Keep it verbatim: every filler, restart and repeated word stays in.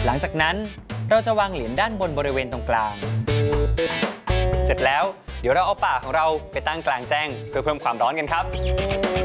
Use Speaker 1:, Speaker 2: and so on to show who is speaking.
Speaker 1: หลังจากนั้นเราจะวางเหรียญด้านบนบริเวณตรงกลางเสร็จแล้วเดี๋ยวเราเอาป่ากของเราไปตั้งกลางแจ้งเพื่อเพิ่มความร้อนกันครับ